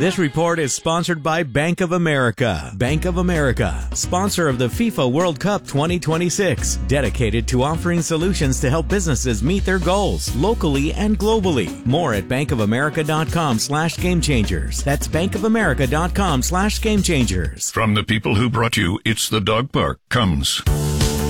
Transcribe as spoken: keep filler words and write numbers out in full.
This report is sponsored by Bank of America. Bank of America, sponsor of the FIFA World Cup twenty twenty-six, dedicated to offering solutions to help businesses meet their goals locally and globally. More at bankofamerica.com slash game changers. That's bankofamerica.com slash game changers. From the people who brought you It's the Dog Park comes